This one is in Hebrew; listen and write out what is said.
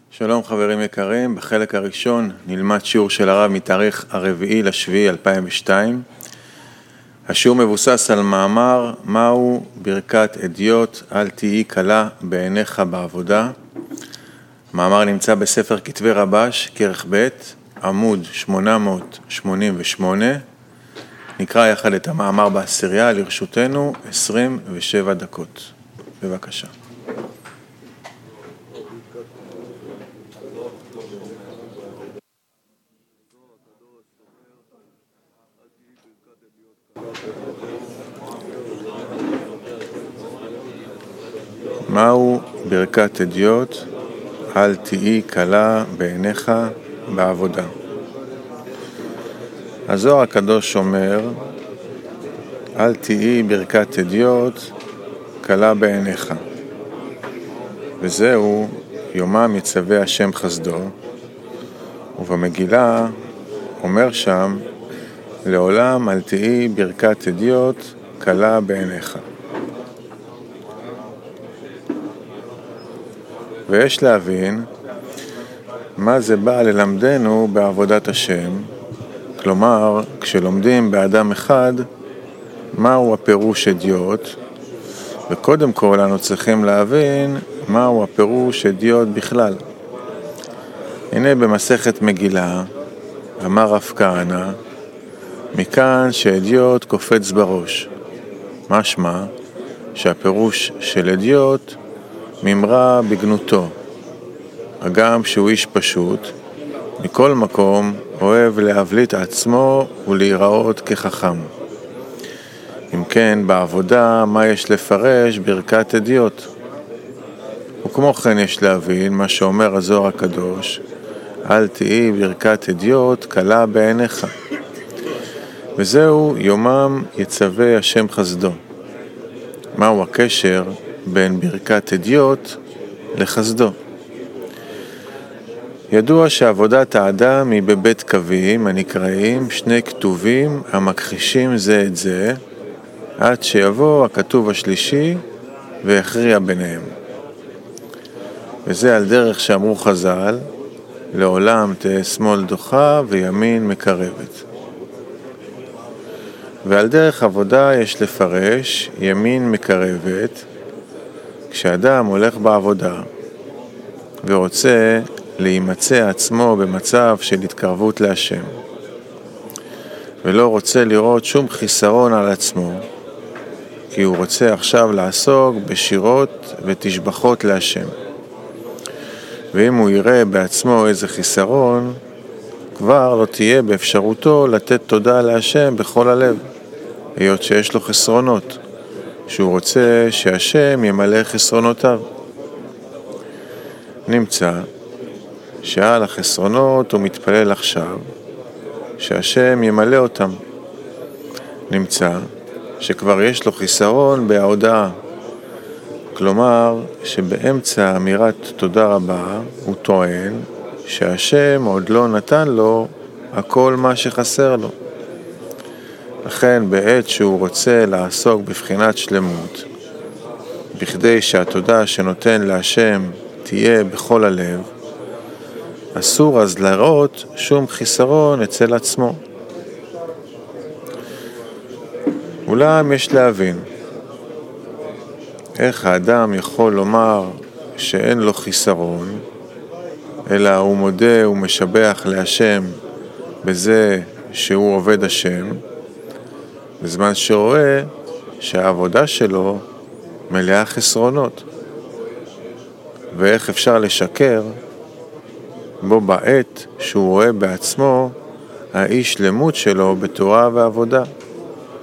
שלום חברים יקרים, בחלק הראשון נלמד שיעור של הרב מתאריך 4/7/2002. השיעור מבוסס על מאמר מהו ברכת אדיוט אל תהי קלה בעיניך בעבודה. מאמר נמצא בספר כתבי רבש, כרך ב', עמוד 888. נקרא יחד את המאמר בעשירייה, לרשותנו 27 דקות. בבקשה. מהו ברכת אדיוט אל תהי קלה בעיניך בעבודה? הזוהר הקדוש אומר, אל תהי ברכת אדיוט קלה בעיניך, וזהו יומם יצווה השם חסדו. ובמגילה אומר שם, לעולם אל תהי ברכת אדיוט קלה בעיניך. ויש להבין מה זה בא ללמדנו בעבודת השם, כלומר, כשלומדים באדם אחד, מהו הפירוש אדיוט, וקודם כל אנו צריכים להבין מהו הפירוש אדיוט בכלל. הנה במסכת מגילה, אמר רב כהנא, מכאן שאדיוט קופץ בראש. משמע שהפירוש של אדיוט ממרא בגנותו, הגם שהוא איש פשוט, מכל מקום אוהב להבליט עצמו ולהיראות כחכם. אם כן, בעבודה מה יש לפרש ברכת אדיוט? וכמו כן יש להבין מה שאומר הזוהר הקדוש, אל תהי ברכת אדיוט קלה בעיניך. וזהו יומם יצווה השם חסדו. מהו הקשר בין ברכת אדיוט לחסדו? ידוע שעבודת האדם היא בבית קווים הנקראים שני כתובים המכחישים זה את זה, עד שיבוא הכתוב השלישי ויכריע ביניהם. וזה על דרך שאמרו חז"ל, לעולם תהא שמאל דוחה וימין מקרבת. ועל דרך עבודה יש לפרש ימין מקרבת, כשאדם הולך בעבודה ורוצה להימצא עצמו במצב של התקרבות להשם, ולא רוצה לראות שום חיסרון על עצמו, כי הוא רוצה עכשיו לעסוק בשירות ותשבחות להשם. ואם הוא יראה בעצמו איזה חיסרון, כבר לא תהיה באפשרותו לתת תודה להשם בכל הלב, היות שיש לו חסרונות, שהוא רוצה שהשם ימלא חסרונותיו. נמצא שעל החסרונות הוא מתפלל עכשיו שהשם ימלא אותם. נמצא שכבר יש לו חיסרון בהודעה, כלומר שבאמצע אמירת תודה רבה הוא טוען שהשם עוד לא נתן לו הכל מה שחסר לו. לכן בעת שהוא רוצה לעסוק בבחינת שלמות, בכדי שהתודה שנותן להשם תהיה בכל הלב, אסור אז לראות שום חיסרון אצל עצמו. אולם יש להבין איך האדם יכול לומר שאין לו חיסרון, אלא הוא מודה ומשבח להשם בזה שהוא עובד השם, בזמן שרואה שהעבודה שלו מלאה חסרונות. ואיך אפשר לשקר בו בעת שהוא רואה בעצמו האיש שלמות שלו בתורה ועבודה.